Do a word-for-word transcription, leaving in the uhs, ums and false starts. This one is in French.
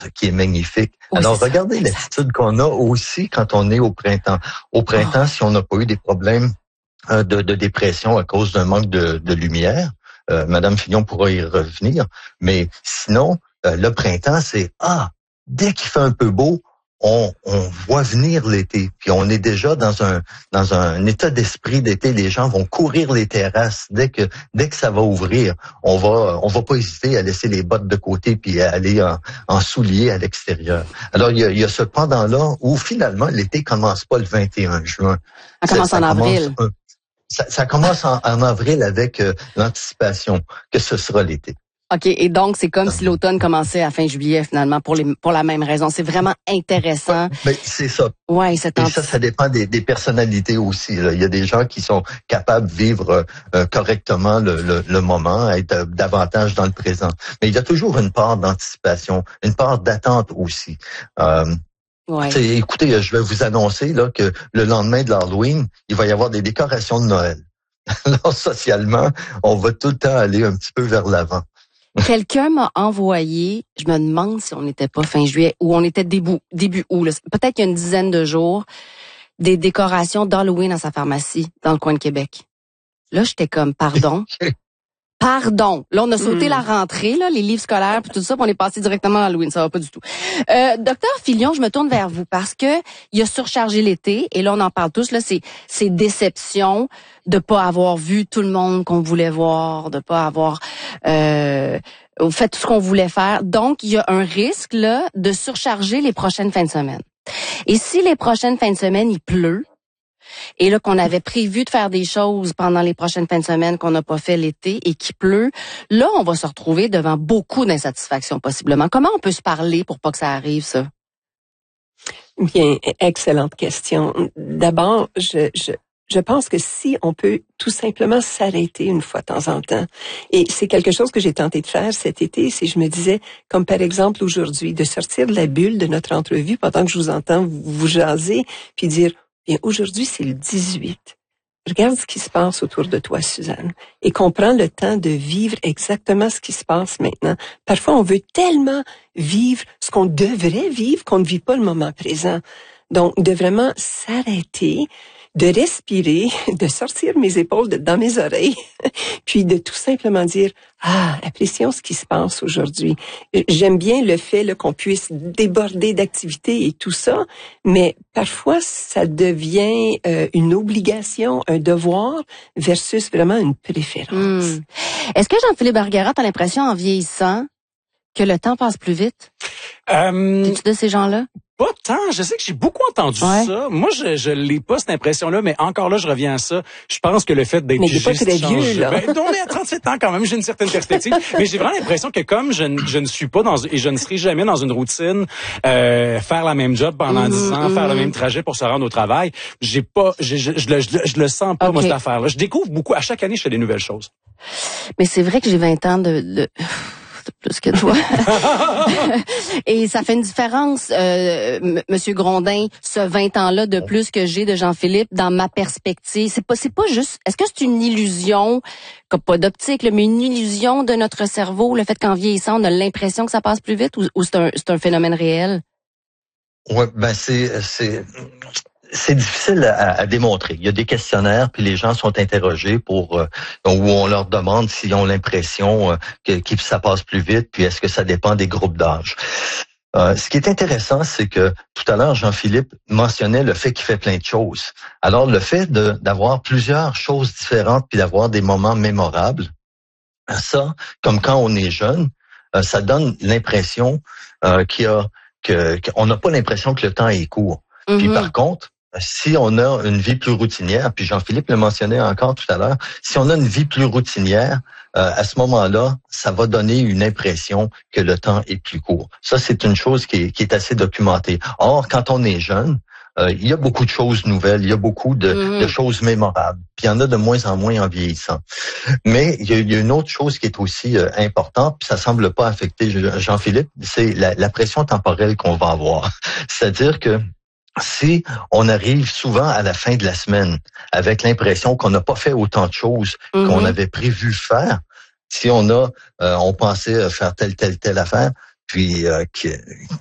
qui est magnifique. Oui, Alors, c'est regardez ça, l'attitude qu'on a aussi quand on est au printemps. Au printemps, oh. si on n'a pas eu des problèmes euh, de, de dépression à cause d'un manque de, de lumière, euh, Madame Fillon pourra y revenir, mais sinon, euh, le printemps, c'est, ah, dès qu'il fait un peu beau, On, on voit venir l'été, puis on est déjà dans un dans un état d'esprit d'été. Les gens vont courir les terrasses dès que dès que ça va ouvrir. On va on va pas hésiter à laisser les bottes de côté puis à aller en, en souliers à l'extérieur. Alors il y a, il y a ce pendant-là où finalement l'été commence pas le vingt et un juin. Ça commence en avril. Commence, ça, ça commence en, en avril avec euh, l'anticipation que ce sera l'été. OK, et donc c'est comme si l'automne commençait à fin juillet finalement pour les pour la même raison. C'est vraiment intéressant. Ben, c'est ça. Ouais, c'est Et ça, ça dépend des, des personnalités aussi. Là. Il y a des gens qui sont capables de vivre euh, correctement le, le, le moment, être davantage dans le présent. Mais il y a toujours une part d'anticipation, une part d'attente aussi. Euh, ouais. Écoutez, je vais vous annoncer là que le lendemain de l'Halloween, il va y avoir des décorations de Noël. Alors socialement, on va tout le temps aller un petit peu vers l'avant. Quelqu'un m'a envoyé, je me demande si on n'était pas fin juillet ou on était début, début août, là, peut-être il y a une dizaine de jours, des décorations d'Halloween à sa pharmacie dans le coin de Québec. Là, j'étais comme, pardon? Pardon. Là, on a sauté mmh. la rentrée, là, les livres scolaires puis tout ça, puis on est passé directement à Halloween. Ça va pas du tout. Euh, Docteur Fillon, je me tourne vers vous parce que il a surchargé l'été et là, on en parle tous. Là, c'est c'est déception de pas avoir vu tout le monde qu'on voulait voir, de pas avoir euh, fait tout ce qu'on voulait faire. Donc, il y a un risque là de surcharger les prochaines fins de semaine. Et si les prochaines fins de semaine il pleut, et là qu'on avait prévu de faire des choses pendant les prochaines fins de semaine qu'on n'a pas fait l'été et qu'il pleut, là on va se retrouver devant beaucoup d'insatisfaction possiblement. Comment on peut se parler pour pas que ça arrive ça? Bien, excellente question. D'abord, je, je je pense que si on peut tout simplement s'arrêter une fois de temps en temps, et c'est quelque chose que j'ai tenté de faire cet été, c'est je me disais, comme par exemple aujourd'hui, de sortir de la bulle de notre entrevue pendant que je vous entends vous jaser, puis dire bien, aujourd'hui, c'est le dix-huit. Regarde ce qui se passe autour de toi, Suzanne, et qu'on prend le temps de vivre exactement ce qui se passe maintenant. Parfois, on veut tellement vivre ce qu'on devrait vivre qu'on ne vit pas le moment présent. Donc, de vraiment s'arrêter, de respirer, de sortir mes épaules de, dans mes oreilles, puis de tout simplement dire « Ah, apprécions ce qui se passe aujourd'hui. » J'aime bien le fait là, qu'on puisse déborder d'activités et tout ça, mais parfois, ça devient euh, une obligation, un devoir versus vraiment une préférence. Mmh. Est-ce que Jean-Philippe Bergera, t'as l'impression, en vieillissant, que le temps passe plus vite? Euh... Es-tu de ces gens-là? Pas tant. Je sais que j'ai beaucoup entendu ouais. ça. Moi, je je l'ai pas cette impression-là, mais encore là, je reviens à ça. Je pense que le fait d'être mais juste pas très vieux, là. Ben, on est à trente-sept ans quand même. J'ai une certaine perspective, mais j'ai vraiment l'impression que comme je, je ne suis pas dans et je ne serai jamais dans une routine, euh, faire la même job pendant dix mmh, ans, mmh. faire le même trajet pour se rendre au travail, j'ai pas, j'ai, je, je, je, je, je le sens pas okay. moi cette affaire-là. Je découvre beaucoup. À chaque année, je fais des nouvelles choses. Mais c'est vrai que j'ai vingt ans de, de... plus que toi. Et ça fait une différence, euh, M. Monsieur Grondin, ce vingt ans-là de plus que j'ai de Jean-Philippe dans ma perspective. C'est pas, c'est pas juste, est-ce que c'est une illusion, comme pas d'optique, mais une illusion de notre cerveau, le fait qu'en vieillissant, on a l'impression que ça passe plus vite ou, ou c'est un, c'est un phénomène réel? Ouais, ben c'est, c'est, c'est difficile à, à démontrer. Il y a des questionnaires, puis les gens sont interrogés pour euh, où on leur demande s'ils ont l'impression euh, que, que ça passe plus vite, puis est-ce que ça dépend des groupes d'âge. Euh, ce qui est intéressant, c'est que tout à l'heure, Jean-Philippe mentionnait le fait qu'il fait plein de choses. Alors, le fait de, d'avoir plusieurs choses différentes, puis d'avoir des moments mémorables, ça, comme quand on est jeune, euh, ça donne l'impression euh, qu'il y a, que, qu'on n'a pas l'impression que le temps est court. Mm-hmm. Puis par contre, si on a une vie plus routinière, puis Jean-Philippe le mentionnait encore tout à l'heure, si on a une vie plus routinière, euh, à ce moment-là, ça va donner une impression que le temps est plus court. Ça, c'est une chose qui est, qui est assez documentée. Or, quand on est jeune, euh, il y a beaucoup de choses nouvelles, il y a beaucoup de, mmh. de choses mémorables. Puis il y en a de moins en moins en vieillissant. Mais il y a, il y a une autre chose qui est aussi euh, importante, puis ça semble pas affecter Jean-Philippe, c'est la, la pression temporelle qu'on va avoir. C'est-à-dire que si on arrive souvent à la fin de la semaine avec l'impression qu'on n'a pas fait autant de choses mm-hmm. qu'on avait prévu faire, si on a, euh, on pensait faire telle, telle, telle affaire, puis euh, qui,